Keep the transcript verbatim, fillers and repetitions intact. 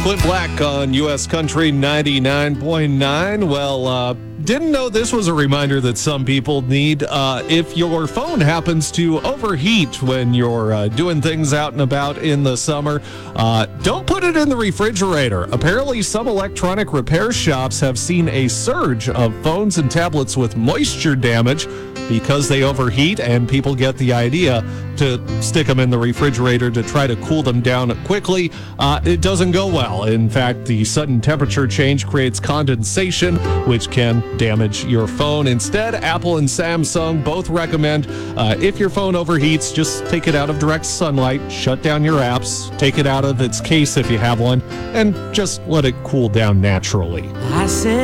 Clint Black on U S Country ninety-nine point nine. Well, uh, didn't know this was a reminder that some people need. Uh, if your phone happens to overheat when you're uh, doing things out and about in the summer, uh, don't put it in the refrigerator. Apparently, some electronic repair shops have seen a surge of phones and tablets with moisture damage because they overheat, and people get the idea to stick them in the refrigerator to try to cool them down quickly. Uh, it doesn't go well. In fact, the sudden temperature change creates condensation, which can damage your phone. Instead, Apple and Samsung both recommend uh, if your phone overheats, just take it out of direct sunlight, shut down your apps, take it out of its case if you have one, and just let it cool down naturally. I said